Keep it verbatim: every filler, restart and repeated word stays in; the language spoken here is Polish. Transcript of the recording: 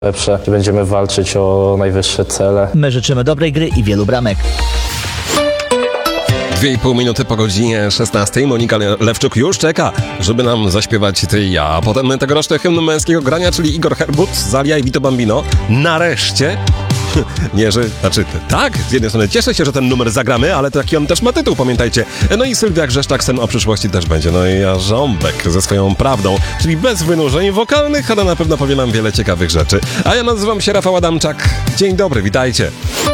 lepsze. Będziemy walczyć o najwyższe cele. My życzymy dobrej gry i wielu bramek. Dwie i pół minuty po godzinie szesnastej. Monika Lewczuk już czeka, żeby nam zaśpiewać Ty i ja. A potem tegoroczny hymn męskiego grania, czyli Igor Herbut, Zalia i Vito Bambino. Nareszcie. Nie, że, znaczy, tak, z jednej strony cieszę się, że ten numer zagramy, ale taki on też ma tytuł, pamiętajcie. No i Sylwia Grzeszczak, sen o przyszłości też będzie. No i Jarząbek ze swoją prawdą, czyli bez wynurzeń wokalnych, ale na pewno powie nam wiele ciekawych rzeczy. A ja nazywam się Rafał Adamczak. Dzień dobry, witajcie.